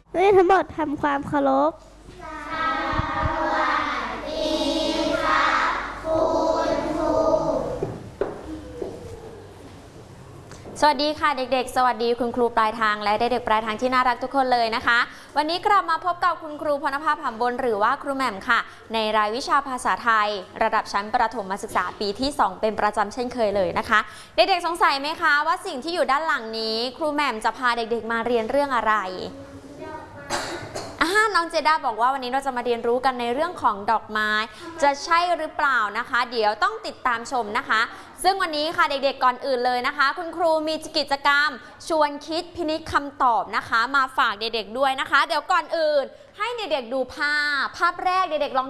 ให้ทั้งหมดทำความเคารพสวัสดีค่ะเด็กๆสวัสดีคุณครูปลายทางและเด็กๆปลายทางที่น่ารักทุกคนเลยนะคะวันนี้กลับมาพบกับคุณครูพรณภา ผำบนหรือว่าครูแหม่มค่ะในรายวิชาภาษาไทยระดับชั้นประถมศึกษาปีที่2เป็นประจำเช่นเคยเลยนะคะเด็กๆสงสัยไหมคะว่าสิ่งที่อยู่ด้านหลังนี้ครูแหม่มจะพาเด็กๆมาเรียนเรื่องอะไรน้องเจด้าบอกว่าวันนี้เราจะมาเรียนรู้กันในเรื่องของดอกไม้จะใช่หรือเปล่านะคะเดี๋ยวต้องติดตามชมนะคะซึ่งวันนี้ค่ะเด็กๆก่อนอื่นเลยนะคะคุณครูมีกิจกรรมชวนคิดพินิจคำตอบนะคะมาฝากเด็กๆด้วยนะคะเดี๋ยวก่อนอื่นให้เด็กๆดูภาพแรกเด็กๆลอง